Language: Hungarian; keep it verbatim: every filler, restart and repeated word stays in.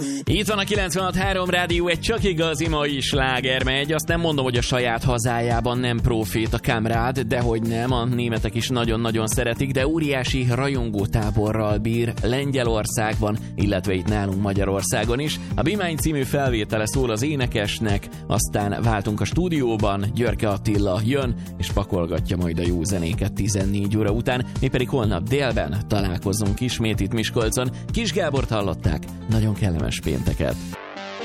Itt van a kilencvenhat három rádió, egy csak igazi mai sláger megy. Azt nem mondom, hogy a saját hazájában nem profét a Kamrád, de hogy nem, a németek is nagyon-nagyon szeretik, de óriási rajongótáborral bír Lengyelországban, illetve itt nálunk Magyarországon is. A Be Mine című felvétele szól az énekesnek, aztán váltunk a stúdióban, Györke Attila jön, és pakolgatja majd a jó zenéket tizennégy óra után, mi pedig holnap délben találkozunk ismét itt Miskolcon. Kis Gábort hallották, nagyon kellemes pénteket!